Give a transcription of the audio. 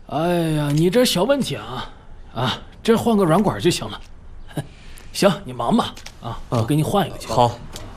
哎呀，你这小问题啊，这换个软管就行了。行，你忙吧，我给你换一个去。 好。